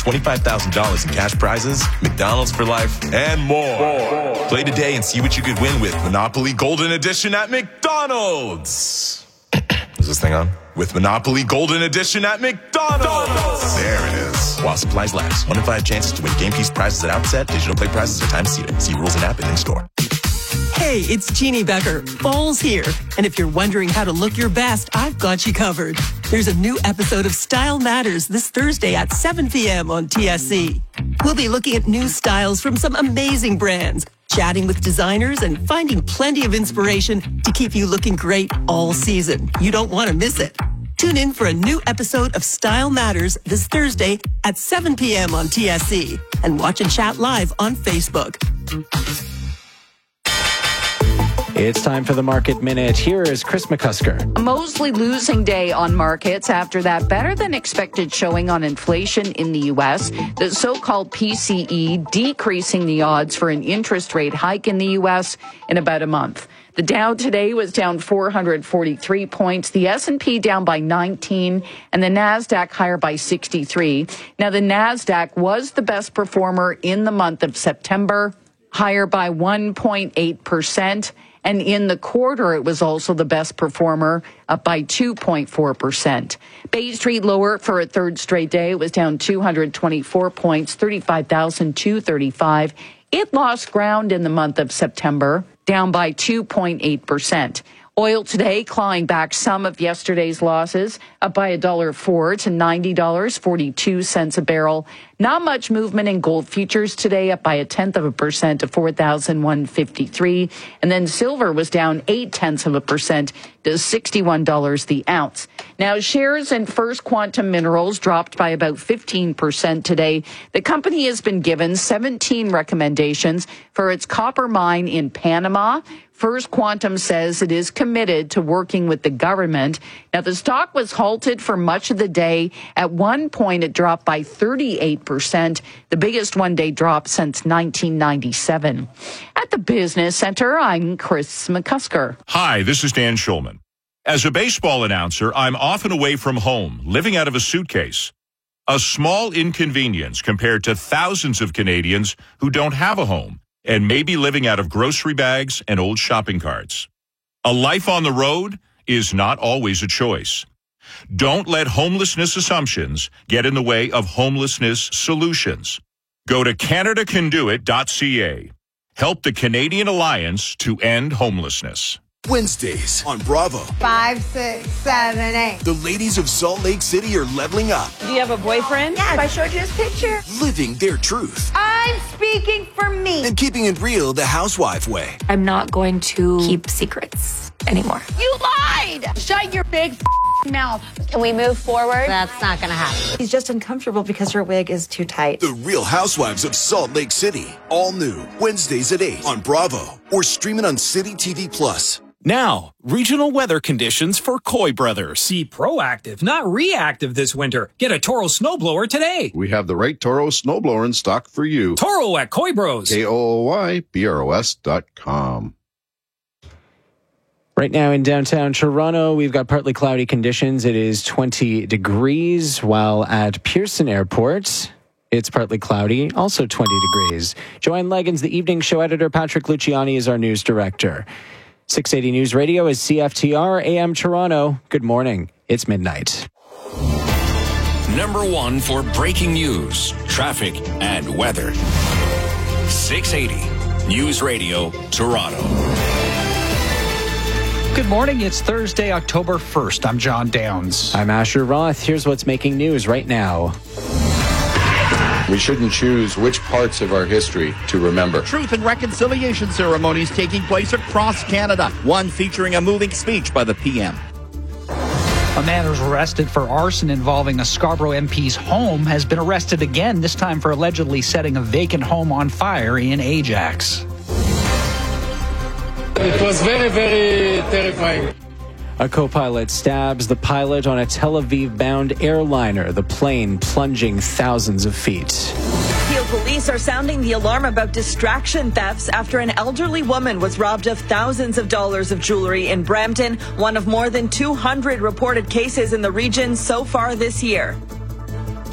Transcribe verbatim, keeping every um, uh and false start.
twenty-five thousand dollars in cash prizes, McDonald's for life, and more. Play today and see what you could win with Monopoly Golden Edition at McDonald's. Is this thing on? With Monopoly Golden Edition at McDonald's. There it is. While supplies last. One in five chances to win game piece prizes at outset. Digital play prizes are time seated. See rules and app in store. Hey, it's Jeannie Becker. Fall's here. And if you're wondering how to look your best, I've got you covered. There's a new episode of Style Matters this Thursday at seven p.m. on T S C. We'll be looking at new styles from some amazing brands, chatting with designers, and finding plenty of inspiration to keep you looking great all season. You don't want to miss it. Tune in for a new episode of Style Matters this Thursday at seven p.m. on T S C. And watch and chat live on Facebook. It's time for the Market Minute. Here is Chris McCusker. A mostly losing day on markets after that better than expected showing on inflation in the U S. The so-called P C E decreasing the odds for an interest rate hike in the U S in about a month. The Dow today was down four hundred forty-three points, the S and P down by nineteen, and the NASDAQ higher by sixty-three. Now, the NASDAQ was the best performer in the month of September, higher by one point eight percent. And in the quarter, it was also the best performer, up by two point four percent. Bay Street lower for a third straight day. It was down two hundred twenty-four points, thirty-five thousand two hundred thirty-five. It lost ground in the month of September, down by two point eight percent. Oil today clawing back some of yesterday's losses, up by one dollar four to ninety dollars and forty-two cents a barrel. Not much movement in gold futures today, up by a tenth of a percent to four thousand one hundred fifty-three. And then silver was down eight tenths of a percent to sixty-one dollars the ounce. Now, shares in First Quantum Minerals dropped by about fifteen percent today. The company has been given seventeen recommendations for its copper mine in Panama. First Quantum says it is committed to working with the government. Now, the stock was halted for much of the day. At one point, it dropped by thirty-eight percent, the biggest one-day drop since nineteen ninety-seven. At the Business Center, I'm Chris McCusker. Hi, this is Dan Schulman. As a baseball announcer, I'm often away from home, living out of a suitcase. A small inconvenience compared to thousands of Canadians who don't have a home and may be living out of grocery bags and old shopping carts. A life on the road is not always a choice. Don't let homelessness assumptions get in the way of homelessness solutions. Go to Canada Can Do It dot C A. Help the Canadian Alliance to End Homelessness. Wednesdays on Bravo. Five, six, seven, eight. The ladies of Salt Lake City are leveling up. Do you have a boyfriend? Yes. I showed you his picture. Living their truth. I'm speaking for me. And keeping it real the housewife way. I'm not going to keep secrets anymore. You lied! Shut your big f- mouth. Can we move forward? That's not going to happen. He's just uncomfortable because her wig is too tight. The Real Housewives of Salt Lake City. All new. Wednesdays at eight on Bravo. Or streaming on City T V Plus. Now, regional weather conditions for Coy Brothers. Be proactive, not reactive this winter. Get a Toro snowblower today. We have the right Toro snowblower in stock for you. Toro at Coy Bros. K O O Y B R O S dot com. Right now in downtown Toronto, we've got partly cloudy conditions. It is twenty degrees, while at Pearson Airport, it's partly cloudy, also twenty degrees. Joanne Leggins, the evening show editor. Patrick Luciani is our news director. six eighty News Radio is C F T R A M Toronto. Good morning. It's midnight. Number one for breaking news, traffic, and weather. six eighty News Radio Toronto. Good morning. It's Thursday, October first. I'm John Downs. I'm Asher Roth. Here's what's making news right now. We shouldn't choose which parts of our history to remember. Truth and reconciliation ceremonies taking place across Canada. One featuring a moving speech by the P M. A man who's arrested for arson involving a Scarborough M P's home has been arrested again, this time for allegedly setting a vacant home on fire in Ajax. It was very, very terrifying. A co-pilot stabs the pilot on a Tel Aviv-bound airliner, the plane plunging thousands of feet. Peel police are sounding the alarm about distraction thefts after an elderly woman was robbed of thousands of dollars of jewelry in Brampton, one of more than two hundred reported cases in the region so far this year.